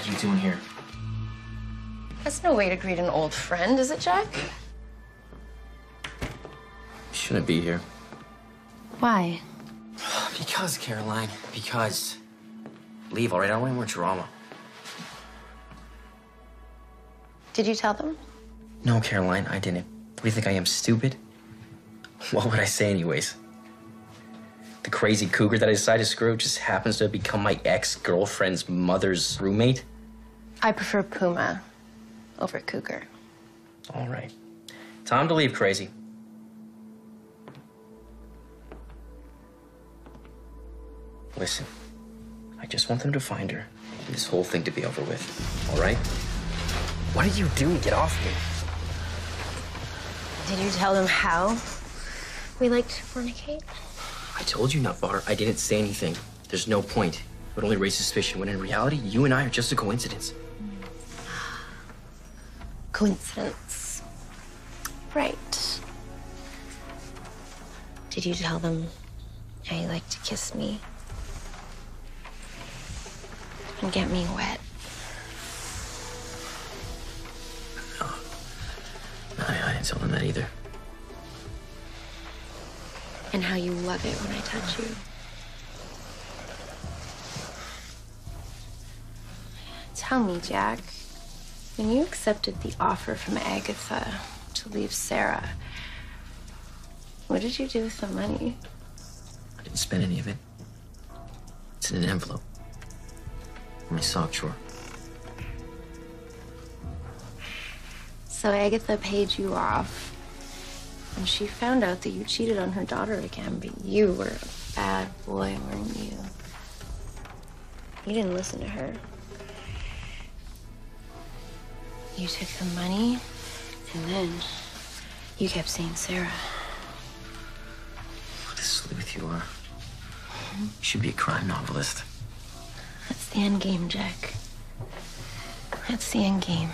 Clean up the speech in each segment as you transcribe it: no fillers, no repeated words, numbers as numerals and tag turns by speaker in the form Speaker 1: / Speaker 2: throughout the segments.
Speaker 1: What are you doing here?
Speaker 2: That's no way to greet an old friend, is it, Jack?
Speaker 1: You shouldn't be here.
Speaker 2: Why?
Speaker 1: Because, Caroline. Because. Leave, all right? I don't want any more drama.
Speaker 2: Did you tell them?
Speaker 1: No, Caroline, I didn't. What do you think I am, stupid? What would I say anyways? The crazy cougar that I decided to screw just happens to become my ex-girlfriend's mother's roommate?
Speaker 2: I prefer Puma over Cougar.
Speaker 1: All right. Time to leave, crazy. Listen, I just want them to find her and this whole thing to be over with, all right? What are you doing? Get off me.
Speaker 2: Did you tell them how we like to fornicate?
Speaker 1: I told you, Nutbar. I didn't say anything. There's no point. It would only raise suspicion when in reality, you and I are just a coincidence.
Speaker 2: Coincidence. Right. Did you tell them how you like to kiss me? And get me wet?
Speaker 1: No. I didn't tell them that either.
Speaker 2: And how you love it when I touch you? Tell me, Jack, when you accepted the offer from Agatha to leave Sarah, what did you do with the money?
Speaker 1: I didn't spend any of it. It's in an envelope. In my sock drawer.
Speaker 2: So Agatha paid you off, and she found out that you cheated on her daughter again, but you were a bad boy, weren't you? You didn't listen to her. You took the money, and then you kept saying Sarah.
Speaker 1: What a sleuth you are. You should be a crime novelist.
Speaker 2: That's the end game, Jack. That's the end game.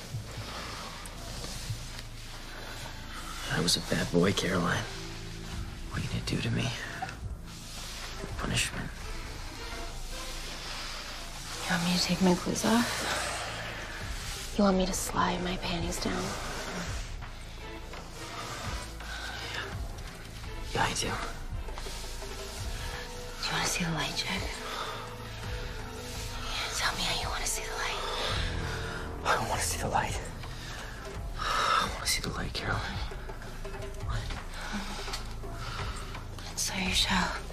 Speaker 1: I was a bad boy, Caroline. What are you gonna do to me? Punishment.
Speaker 2: You want me to take my clothes off? You want me to slide my panties down?
Speaker 1: Yeah, I do.
Speaker 2: Do you want to see the light, Jack? Tell me how you want to see the light.
Speaker 1: I don't want to see the light. I want to see the light, Caroline. What?
Speaker 2: And so you shall.